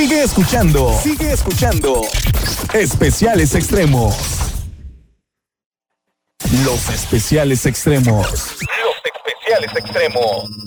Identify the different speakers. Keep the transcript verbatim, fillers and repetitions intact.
Speaker 1: Sigue escuchando, sigue escuchando. Especiales Extremos. Los especiales extremos. Los especiales extremos.